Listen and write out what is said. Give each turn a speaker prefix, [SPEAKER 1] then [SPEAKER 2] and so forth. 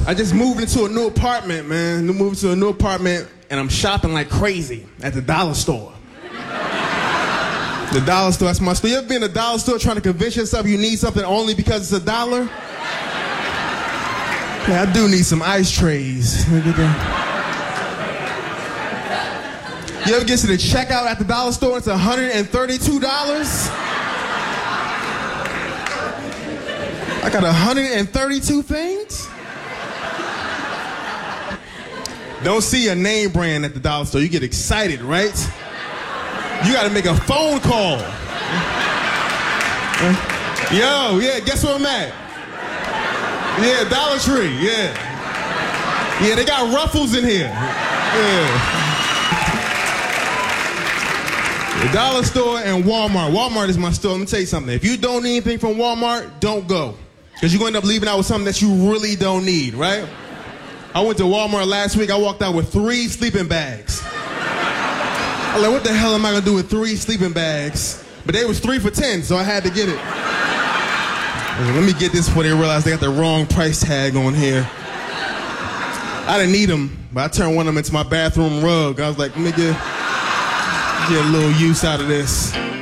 [SPEAKER 1] I just moved into a new apartment, man. Moved to a new apartment, and I'm shopping like crazy at the dollar store. The dollar store, that's my store. You ever been in a dollar store trying to convince yourself you need something only because it's $1? Yeah, I do need some ice trays. Look at that. You ever get to the checkout at the dollar store, it's $132? I got 132 things? Don't see a name brand at the dollar store. You get excited, right? You gotta make a phone call. Yo, yeah, guess where I'm at? Yeah, Dollar Tree, yeah. Yeah, they got Ruffles in here. Yeah. The dollar store and Walmart. Walmart is my store. Let me tell you something. If you don't need anything from Walmart, don't go. Because you're going to end up leaving out with something that you really don't need, right? I went to Walmart last week. I walked out with 3 sleeping bags. I'm like, what the hell am I going to do with 3 sleeping bags? But they was 3 for $10, so I had to get it. Let me get this before they realize they got the wrong price tag on here. I didn't need them, but I turned one of them into my bathroom rug. I was like, let me get a little use out of this.